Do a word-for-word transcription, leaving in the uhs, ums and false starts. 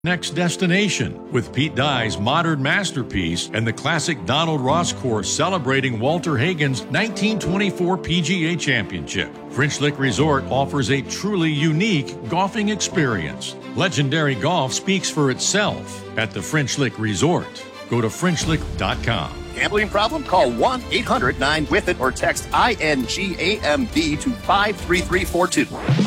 next destination with Pete Dye's modern masterpiece and the classic Donald Ross course celebrating Walter Hagen's nineteen twenty-four P G A Championship. French Lick Resort offers a truly unique golfing experience. Legendary golf speaks for itself at the French Lick Resort. Go to French Lick dot com. Gambling problem? Call one eight hundred nine with it or text I N G A M B to five three three four two.